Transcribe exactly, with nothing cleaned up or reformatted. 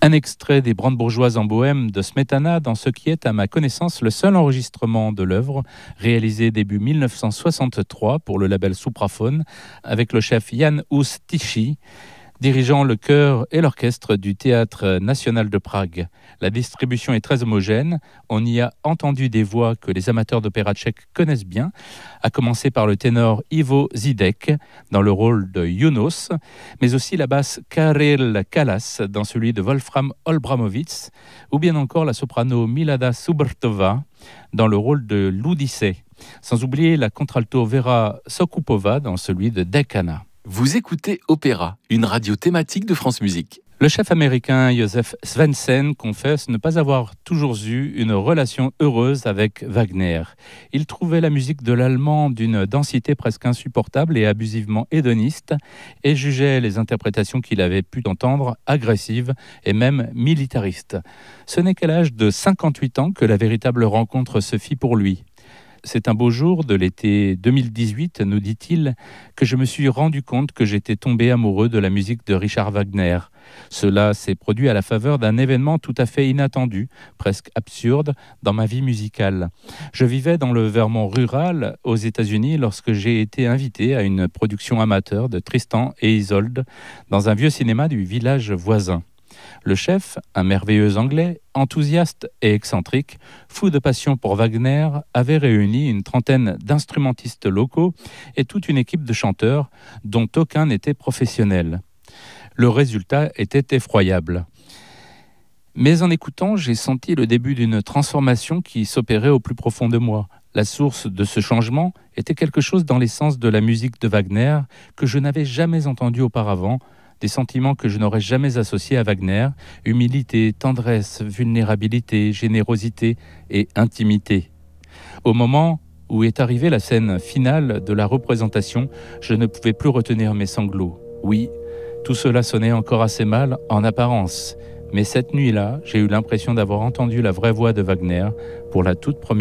Un extrait des Brandebourgeoises en Bohème de Smetana dans ce qui est, à ma connaissance, le seul enregistrement de l'œuvre, réalisé début mille neuf cent soixante-trois pour le label Supraphone, avec le chef Jan Hus Tichy, dirigeant le chœur et l'orchestre du Théâtre national de Prague. La distribution est très homogène, on y a entendu des voix que les amateurs d'opéra tchèque connaissent bien, à commencer par le ténor Ivo Zidek dans le rôle de Yunus, mais aussi la basse Karel Kalas dans celui de Wolfram Olbramovitz, ou bien encore la soprano Milada Subrtova dans le rôle de l'Odyssée, sans oublier la contralto Vera Sokupova dans celui de Dekana. Vous écoutez Opéra, une radio thématique de France Musique. Le chef américain Josef Svensen confesse ne pas avoir toujours eu une relation heureuse avec Wagner. Il trouvait la musique de l'allemand d'une densité presque insupportable et abusivement hédoniste et jugeait les interprétations qu'il avait pu entendre agressives et même militaristes. Ce n'est qu'à l'âge de cinquante-huit ans que la véritable rencontre se fit pour lui. C'est un beau jour de l'été deux mille dix-huit, nous dit-il, que je me suis rendu compte que j'étais tombé amoureux de la musique de Richard Wagner. Cela s'est produit à la faveur d'un événement tout à fait inattendu, presque absurde, dans ma vie musicale. Je vivais dans le Vermont rural, aux États-Unis, lorsque j'ai été invité à une production amateur de Tristan et Isolde dans un vieux cinéma du village voisin. Le chef, un merveilleux Anglais, enthousiaste et excentrique, fou de passion pour Wagner, avait réuni une trentaine d'instrumentistes locaux et toute une équipe de chanteurs dont aucun n'était professionnel. Le résultat était effroyable. Mais en écoutant, j'ai senti le début d'une transformation qui s'opérait au plus profond de moi. La source de ce changement était quelque chose dans l'essence de la musique de Wagner que je n'avais jamais entendu auparavant, des sentiments que je n'aurais jamais associés à Wagner, humilité, tendresse, vulnérabilité, générosité et intimité. Au moment où est arrivée la scène finale de la représentation, je ne pouvais plus retenir mes sanglots. Oui, tout cela sonnait encore assez mal en apparence, mais cette nuit-là, j'ai eu l'impression d'avoir entendu la vraie voix de Wagner pour la toute première